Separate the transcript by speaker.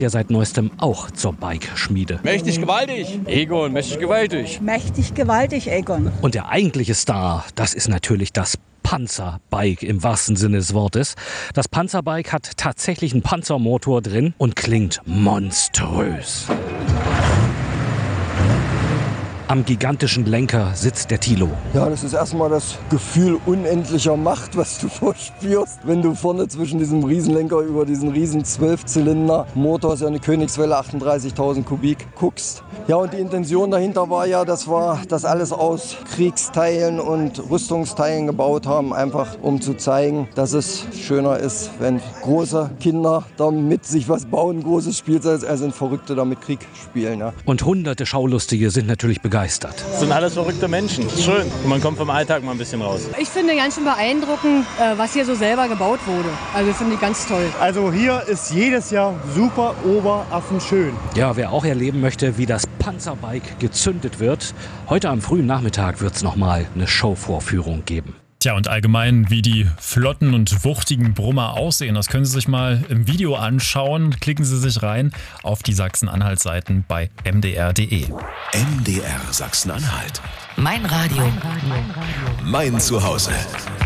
Speaker 1: ja seit neuestem auch zur Bike-Schmiede.
Speaker 2: Mächtig gewaltig. Egon, mächtig gewaltig.
Speaker 3: Mächtig gewaltig, Egon.
Speaker 1: Und der eigentliche Star, das ist natürlich das Panzerbike im wahrsten Sinne des Wortes. Das Panzerbike hat tatsächlich einen Panzermotor drin und klingt monströs. Am gigantischen Lenker sitzt der Thilo.
Speaker 4: Ja, das ist erstmal das Gefühl unendlicher Macht, was du verspürst, wenn du vorne zwischen diesem Riesenlenker über diesen riesen 12-Zylinder-Motor, ist ja eine Königswelle, 38.000 Kubik, guckst. Ja, und die Intention dahinter war ja, dass wir das alles aus Kriegsteilen und Rüstungsteilen gebaut haben, einfach um zu zeigen, dass es schöner ist, wenn große Kinder damit sich was bauen, großes Spielzeug, als wenn Verrückte damit Krieg spielen. Ja.
Speaker 1: Und hunderte Schaulustige sind natürlich begeistert.
Speaker 2: Das sind alles verrückte Menschen. Schön. Und man kommt vom Alltag mal ein bisschen raus.
Speaker 5: Ich finde ganz schön beeindruckend, was hier so selber gebaut wurde. Also finde ich ganz toll.
Speaker 6: Also hier ist jedes Jahr super oberaffenschön.
Speaker 1: Ja, wer auch erleben möchte, wie das Panzerbike gezündet wird, heute am frühen Nachmittag wird es nochmal eine Showvorführung geben.
Speaker 7: Tja, und allgemein, wie die flotten und wuchtigen Brummer aussehen, das können Sie sich mal im Video anschauen. Klicken Sie sich rein auf die Sachsen-Anhalt-Seiten bei mdr.de.
Speaker 8: MDR Sachsen-Anhalt.
Speaker 9: Mein Radio.
Speaker 8: Mein Zuhause.